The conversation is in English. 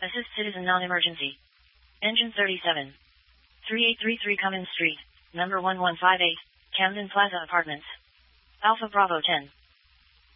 Assist citizen non-emergency. Engine 37. 3833 Cummins Street, number 1158, Camden Plaza Apartments. Alpha Bravo 10.